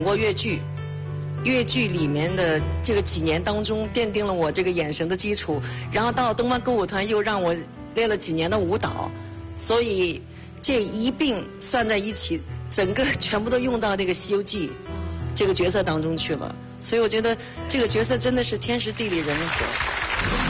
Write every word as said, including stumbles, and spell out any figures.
过越剧，越剧里面的这个几年当中奠定了我这个眼神的基础，然后到东方歌舞团又让我练了几年的舞蹈，所以这一并算在一起，整个全部都用到那个《西游记》这个角色当中去了，所以我觉得这个角色真的是天时地利人和。